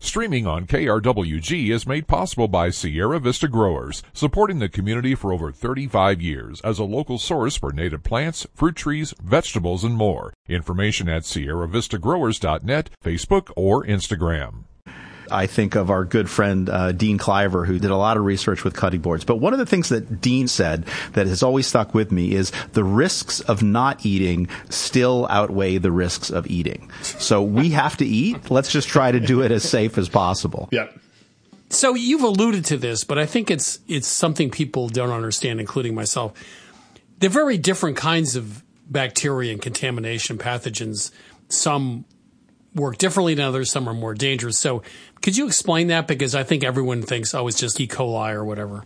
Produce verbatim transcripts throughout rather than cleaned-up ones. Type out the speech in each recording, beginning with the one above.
Streaming on K R W G is made possible by Sierra Vista Growers, supporting the community for over thirty-five years as a local source for native plants, fruit trees, vegetables, and more. Information at sierra vista growers dot net, Facebook, or Instagram. I think of our good friend uh, Dean Cliver, who did a lot of research with cutting boards. But one of the things that Dean said that has always stuck with me is the risks of not eating still outweigh the risks of eating. So we have to eat. Let's just try to do it as safe as possible. Yep. So you've alluded to this, but I think it's it's something people don't understand, including myself. They're very different kinds of bacteria and contamination pathogens. Some work differently than others. Some are more dangerous. So could you explain that? Because I think everyone thinks, oh, it's just E. coli or whatever.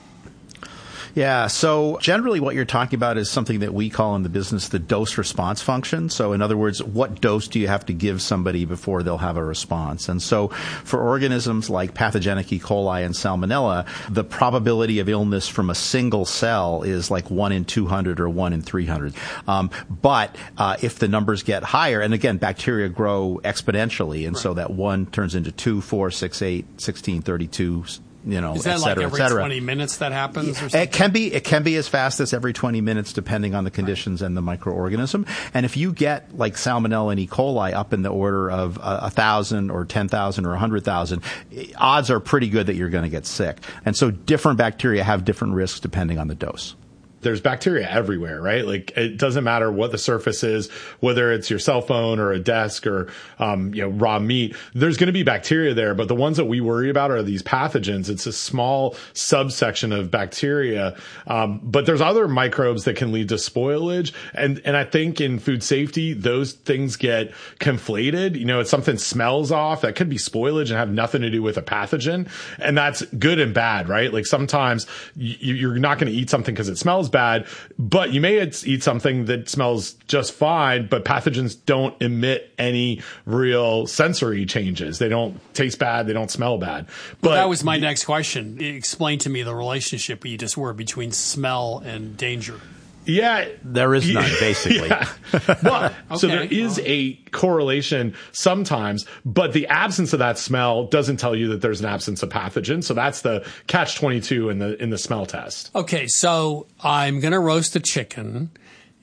Yeah. So generally what you're talking about is something that we call in the business the dose response function. So in other words, what dose do you have to give somebody before they'll have a response? And so for organisms like pathogenic E. coli and Salmonella, the probability of illness from a single cell is like one in two hundred or one in three hundred. Um, but uh, if the numbers get higher, and again, bacteria grow exponentially, and right. so that one turns into two, four, six, eight, sixteen, thirty-two, you know, is that et cetera, like every twenty minutes that happens? Or something? It can be. It can be as fast as every twenty minutes, depending on the conditions right. and the microorganism. And if you get like Salmonella and E. coli up in the order of a uh, thousand or ten thousand or a hundred thousand, odds are pretty good that you're going to get sick. And so, different bacteria have different risks depending on the dose. There's bacteria everywhere, right? Like it doesn't matter what the surface is, whether it's your cell phone or a desk or, um, you know, raw meat, there's going to be bacteria there. But the ones that we worry about are these pathogens. It's a small subsection of bacteria. Um, but there's other microbes that can lead to spoilage. And, and I think in food safety, those things get conflated. You know, if something smells off, that could be spoilage and have nothing to do with a pathogen. And that's good and bad, right? Like sometimes you, you're not going to eat something because it smells bad, but you may eat something that smells just fine, but pathogens don't emit any real sensory changes. They don't taste bad. They don't smell bad. But well, that was my next question. Explain to me the relationship you just were between smell and danger. Yeah. There is none, basically. Yeah. Well, okay. So there is a correlation sometimes, but the absence of that smell doesn't tell you that there's an absence of pathogen. So that's the catch twenty-two in the in the smell test. Okay, so I'm going to roast a chicken,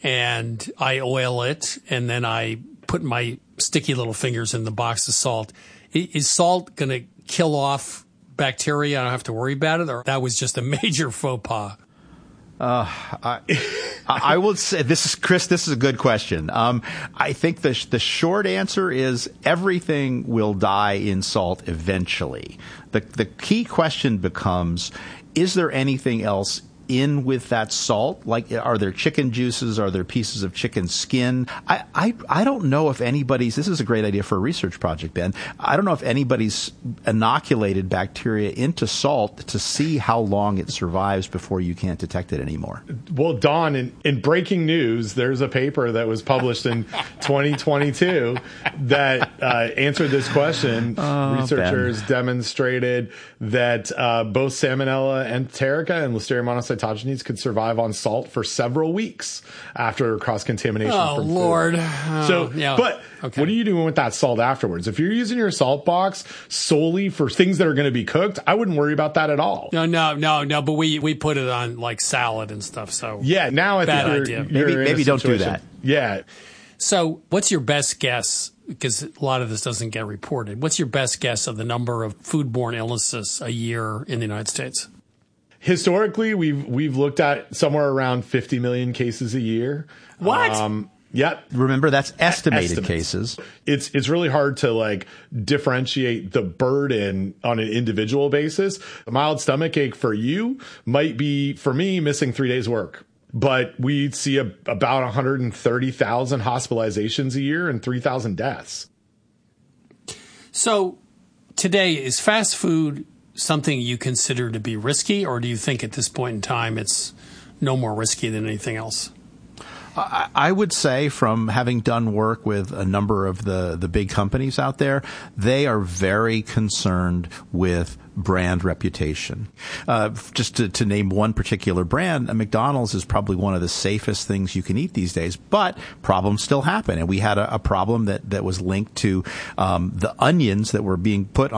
and I oil it, and then I put my sticky little fingers in the box of salt. Is salt going to kill off bacteria? I don't have to worry about it, or that was just a major faux pas? Uh, I, I would say this is Chris. This is a good question. Um, I think the the short answer is everything will die in salt eventually. The the key question becomes: is there anything else in with that salt? Like, are there chicken juices? Are there pieces of chicken skin? I, I, I don't know if anybody's, this is a great idea for a research project, Ben. I don't know if anybody's inoculated bacteria into salt to see how long it survives before you can't detect it anymore. Well, Don, in, in breaking news, there's a paper that was published in twenty twenty-two that uh, answered this question. Oh, Researchers Ben. demonstrated that uh, both Salmonella enterica and Listeria monocytogenes could survive on salt for several weeks after cross-contamination oh, from Lord. food. Oh, so, yeah. but okay. What are you doing with that salt afterwards? If you're using your salt box solely for things that are going to be cooked, I wouldn't worry about that at all. No, no, no, no. But we, we put it on like salad and stuff. So yeah, now I bad think you're, idea. you're maybe maybe don't do that. Yeah. So what's your best guess? Because a lot of this doesn't get reported. What's your best guess of the number of foodborne illnesses a year in the United States? Historically, we've we've looked at somewhere around fifty million cases a year. What? Um, Yep. Remember, that's estimated Estimates. cases. It's it's really hard to like differentiate the burden on an individual basis. A mild stomach ache for you might be, for me, missing three days work. But we see a, about one hundred thirty thousand hospitalizations a year and three thousand deaths. So today, is fast food something you consider to be risky, or do you think at this point in time it's no more risky than anything else? I would say, from having done work with a number of the, the big companies out there, they are very concerned with brand reputation. Uh, just to, to name one particular brand, McDonald's is probably one of the safest things you can eat these days, but problems still happen. And we had a, a problem that, that was linked to um, the onions that were being put